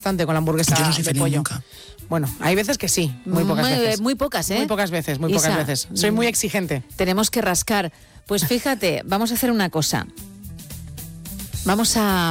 bastante con la hamburguesa Yo no soy de feliz pollo. nunca. Bueno, hay veces que sí, muy pocas veces. Muy pocas, ¿eh? Muy pocas veces. Isa, Soy muy exigente. Tenemos que rascar. Pues fíjate, vamos a hacer una cosa. Vamos a